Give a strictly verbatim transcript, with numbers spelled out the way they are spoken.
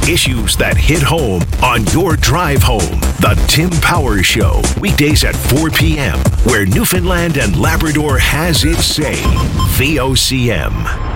Issues that hit home on your drive home. The Tim Powers Show. Weekdays at four p.m. where Newfoundland and Labrador has its say. V O C M.